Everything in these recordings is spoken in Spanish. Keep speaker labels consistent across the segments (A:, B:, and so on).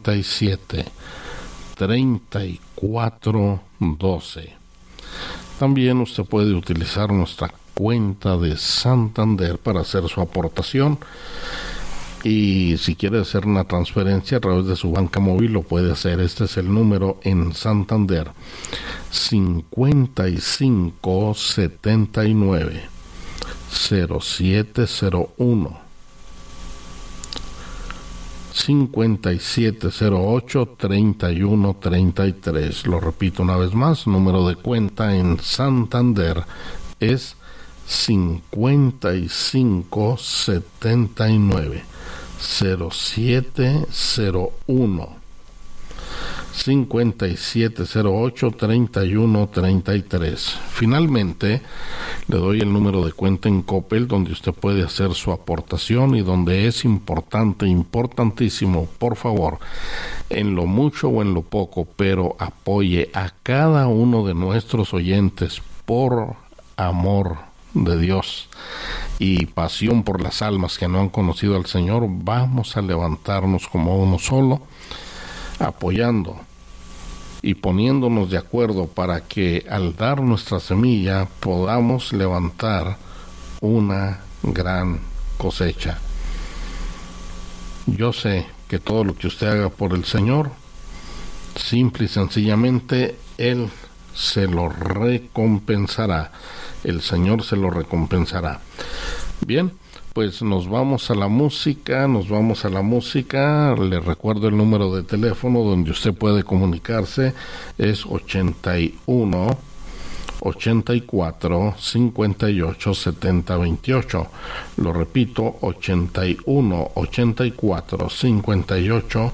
A: 573412. También usted puede utilizar nuestra cuenta de Santander para hacer su aportación, y si quiere hacer una transferencia a través de su banca móvil lo puede hacer. Este es el número en Santander: 5579 0701 5708-3133. Lo repito una vez más, número de cuenta en Santander es 5579 0701 5708-3133. Finalmente, le doy el número de cuenta en Coppel, donde usted puede hacer su aportación y donde es importantísimo, por favor, en lo mucho o en lo poco, pero apoye a cada uno de nuestros oyentes por amor de Dios y pasión por las almas que no han conocido al Señor. Vamos a levantarnos como uno solo, apoyando y poniéndonos de acuerdo para que al dar nuestra semilla podamos levantar una gran cosecha. Yo sé que todo lo que usted haga por el Señor, simple y sencillamente, Él se lo recompensará. El Señor se lo recompensará. Bien, pues nos vamos a la música. Le recuerdo el número de teléfono donde usted puede comunicarse. Es 81 84 58 70 28. Lo repito, 81 84 58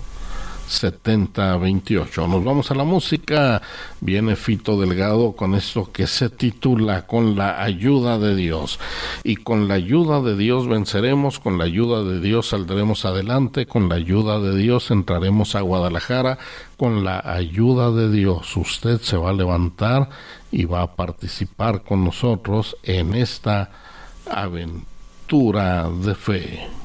A: 7028. Nos vamos a la música. Viene Fito Delgado con esto que se titula Con la ayuda de Dios. Y con la ayuda de Dios venceremos, con la ayuda de Dios saldremos adelante, con la ayuda de Dios entraremos a Guadalajara, con la ayuda de Dios usted se va a levantar y va a participar con nosotros en esta aventura de fe.